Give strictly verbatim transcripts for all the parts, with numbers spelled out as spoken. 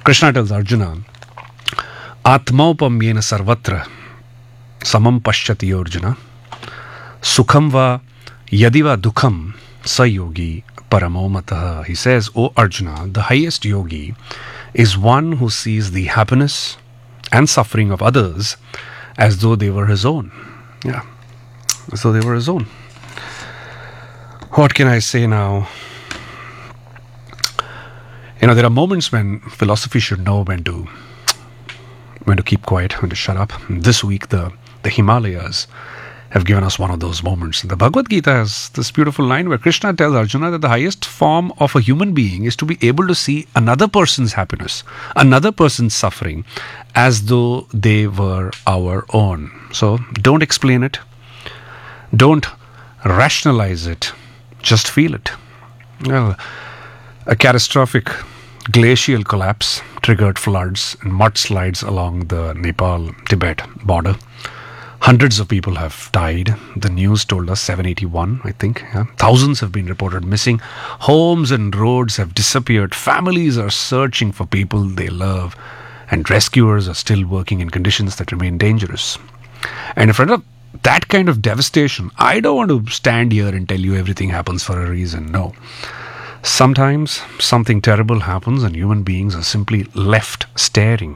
Krishna tells Arjuna, Atmaupam yena sarvatra samam pashyati Arjuna sukham va yadiva dukham sayogi paramomataha. He says, O Arjuna, the highest yogi is one who sees the happiness and suffering of others as though they were his own. Yeah, as though they were his own. What can I say now? You know, there are moments when philosophy should know when to when to keep quiet, when to shut up. This week, the, the Himalayas have given us one of those moments. The Bhagavad Gita has this beautiful line where Krishna tells Arjuna that the highest form of a human being is to be able to see another person's happiness, another person's suffering, as though they were our own. So don't explain it. Don't rationalize it. Just feel it. Well, a catastrophic glacial collapse triggered floods and mudslides along the Nepal-Tibet border. Hundreds of people have died. The news told us seven hundred eighty-one, I think. Yeah. Thousands have been reported missing. Homes and roads have disappeared. Families are searching for people they love. And rescuers are still working in conditions that remain dangerous. And in front of that kind of devastation, I don't want to stand here and tell you everything happens for a reason. No. Sometimes something terrible happens and human beings are simply left staring.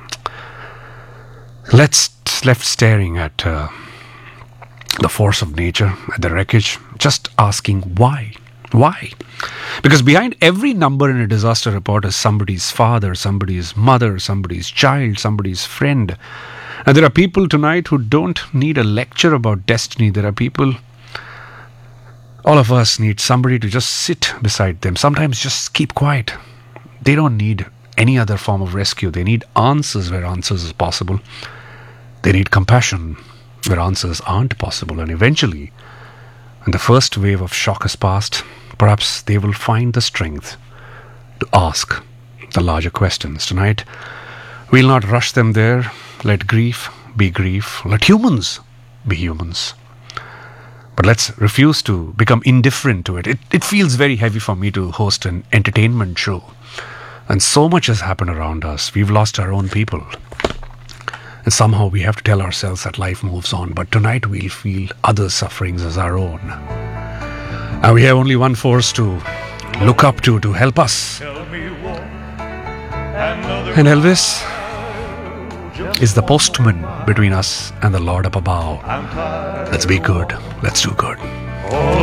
Let's left staring at uh, the force of nature, at the wreckage, just asking why? Why? Because behind every number in a disaster report is somebody's father, somebody's mother, somebody's child, somebody's friend. And there are people tonight who don't need a lecture about destiny. There are people, all of us need somebody to just sit beside them. Sometimes just keep quiet. They don't need any other form of rescue. They need answers where answers is possible. They need compassion where answers aren't possible. And eventually, when the first wave of shock has passed, perhaps they will find the strength to ask the larger questions. Tonight, we'll not rush them there. Let grief be grief. Let humans be humans. But let's refuse to become indifferent to it. It, it feels very heavy for me to host an entertainment show. And so much has happened around us. We've lost our own people. And somehow we have to tell ourselves that life moves on. But tonight we'll feel others' sufferings as our own. And we have only one force to look up to, to help us. And Elvis is the postman between us and the Lord up above. Let's be good. Let's do good.